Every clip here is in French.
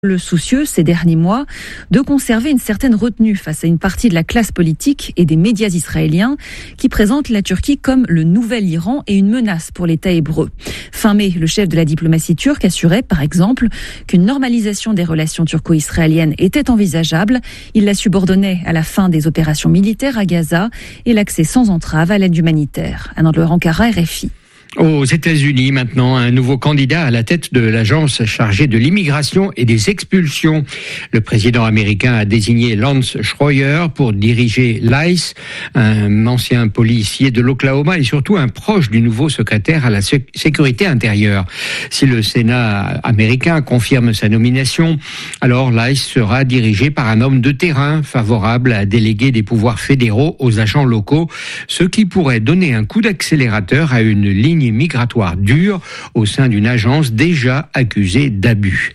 Le soucieux ces derniers mois de conserver une certaine retenue face à une partie de la classe politique et des médias israéliens qui présentent la Turquie comme le nouvel Iran et une menace pour l'État hébreu. Fin mai, le chef de la diplomatie turque assurait par exemple qu'une normalisation des relations turco-israéliennes était envisageable. Il la subordonnait à la fin des opérations militaires à Gaza et l'accès sans entrave à l'aide humanitaire. Anne-Laure Ankara, RFI. Aux États-Unis, maintenant, un nouveau candidat à la tête de l'agence chargée de l'immigration et des expulsions. Le président américain a désigné Lance Schroyer pour diriger l'ICE, un ancien policier de l'Oklahoma et surtout un proche du nouveau secrétaire à la sécurité intérieure. Si le Sénat américain confirme sa nomination, alors l'ICE sera dirigé par un homme de terrain favorable à déléguer des pouvoirs fédéraux aux agents locaux, ce qui pourrait donner un coup d'accélérateur à une ligne migratoire dure au sein d'une agence déjà accusée d'abus.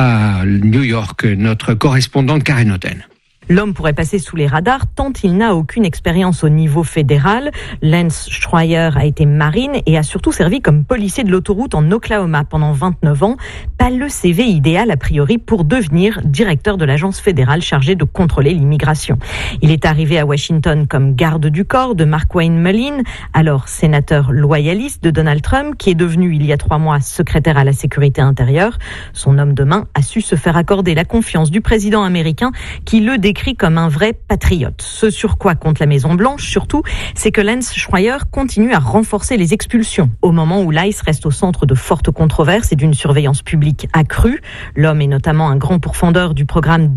À New York, notre correspondante Karen Otten. L'homme pourrait passer sous les radars tant il n'a aucune expérience au niveau fédéral. Lance Schroyer a été marine et a surtout servi comme policier de l'autoroute en Oklahoma pendant 29 ans. Pas le CV idéal a priori pour devenir directeur de l'agence fédérale chargée de contrôler l'immigration. Il est arrivé à Washington comme garde du corps de Markwayne Mullin, alors sénateur loyaliste de Donald Trump, qui est devenu il y a 3 mois secrétaire à la sécurité intérieure. Son homme de main a su se faire accorder la confiance du président américain qui le décrit comme un vrai patriote. Ce sur quoi compte la Maison-Blanche, surtout, c'est que Lance Schroyer continue à renforcer les expulsions. Au moment où l'ICE reste au centre de fortes controverses et d'une surveillance publique accrue, l'homme est notamment un grand pourfendeur du programme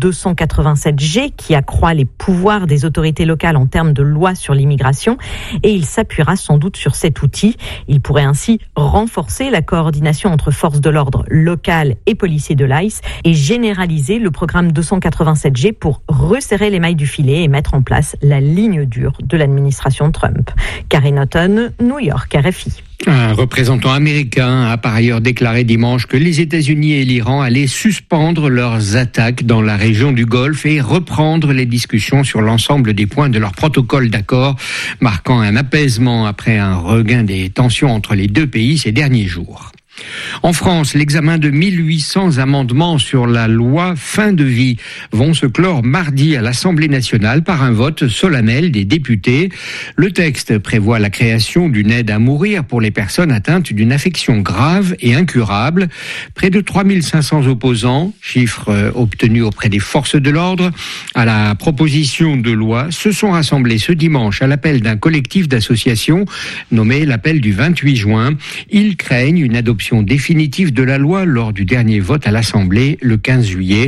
287G qui accroît les pouvoirs des autorités locales en termes de loi sur l'immigration et il s'appuiera sans doute sur cet outil. Il pourrait ainsi renforcer la coordination entre forces de l'ordre locales et policiers de l'ICE et généraliser le programme 287G pour resserrer les mailles du filet et mettre en place la ligne dure de l'administration Trump. Karen Otten, New York, RFI. Un représentant américain a par ailleurs déclaré dimanche que les États-Unis et l'Iran allaient suspendre leurs attaques dans la région du Golfe et reprendre les discussions sur l'ensemble des points de leur protocole d'accord, marquant un apaisement après un regain des tensions entre les deux pays ces derniers jours. En France, l'examen de 1800 amendements sur la loi fin de vie vont se clore mardi à l'Assemblée nationale par un vote solennel des députés. Le texte prévoit la création d'une aide à mourir pour les personnes atteintes d'une affection grave et incurable. Près de 3500 opposants, chiffre obtenu auprès des forces de l'ordre, à la proposition de loi se sont rassemblés ce dimanche à l'appel d'un collectif d'associations nommé l'appel du 28 juin. Ils craignent une adoption définitive de la loi lors du dernier vote à l'Assemblée le 15 juillet.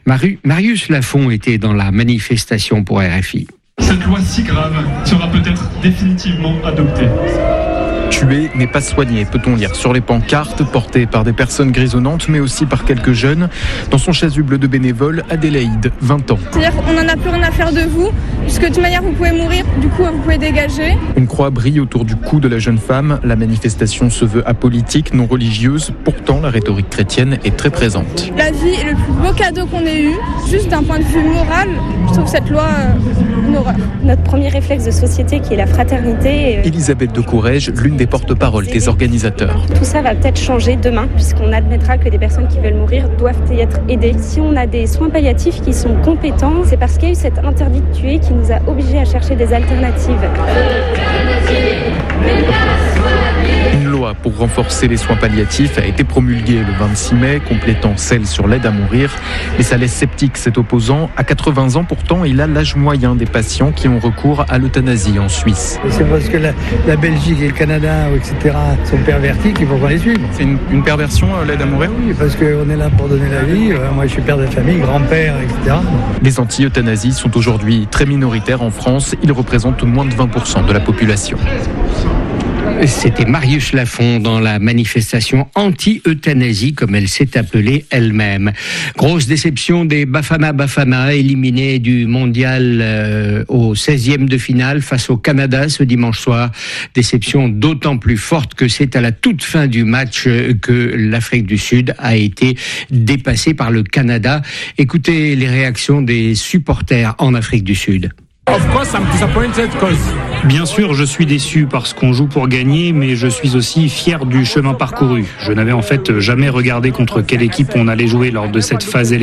Marius Lafont était dans la manifestation pour RFI. Cette loi si grave sera peut-être définitivement adoptée. Tuer n'est pas soigné, peut-on lire sur les pancartes portées par des personnes grisonnantes, mais aussi par quelques jeunes. Dans son chasuble de bénévole, Adélaïde, 20 ans. C'est-à-dire qu'on n'en a plus rien à faire de vous, puisque de toute manière vous pouvez mourir, du coup vous pouvez dégager. Une croix brille autour du cou de la jeune femme. La manifestation se veut apolitique, non religieuse. Pourtant, la rhétorique chrétienne est très présente. La vie est le plus beau cadeau qu'on ait eu. Juste d'un point de vue moral, je trouve cette loi une horreur. Notre premier réflexe de société qui est la fraternité. Elisabeth de Courrèges, l'une des porte-parole des organisateurs. Tout ça va peut-être changer demain, puisqu'on admettra que des personnes qui veulent mourir doivent y être aidées. Si on a des soins palliatifs qui sont compétents, c'est parce qu'il y a eu cet interdit de tuer qui nous a obligés à chercher des alternatives. Une loi pour renforcer les soins palliatifs a été promulguée le 26 mai, complétant celle sur l'aide à mourir. Mais ça laisse sceptique cet opposant. À 80 ans pourtant, il a l'âge moyen des patients qui ont recours à l'euthanasie en Suisse. C'est parce que la Belgique et le Canada, etc., sont pervertis qu'il faut qu'on les suive. C'est une perversion, l'aide à mourir ? Oui, parce qu'on est là pour donner la vie. Moi, je suis père de famille, grand-père, etc. Les anti-euthanasies sont aujourd'hui très minoritaires en France. Ils représentent moins de 20% de la population. C'était Marius Lafont dans la manifestation anti-euthanasie, comme elle s'est appelée elle-même. Grosse déception des Bafana, éliminés du mondial au 16e de finale face au Canada ce dimanche soir. Déception d'autant plus forte que c'est à la toute fin du match que l'Afrique du Sud a été dépassée par le Canada. Écoutez les réactions des supporters en Afrique du Sud. Bien sûr, je suis déçu parce qu'on joue pour gagner, mais je suis aussi fier du chemin parcouru. Je n'avais en fait jamais regardé contre quelle équipe on allait jouer lors de cette phase éliminatoire.